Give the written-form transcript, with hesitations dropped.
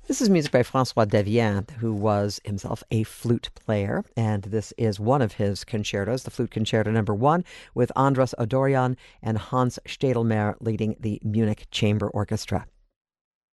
This is music by Francois Deviant, who was himself a flute player, and this is one of his concertos, the Flute Concerto No. 1, with Andras Adorjan and Hans Stadelmeier leading the Munich Chamber Orchestra.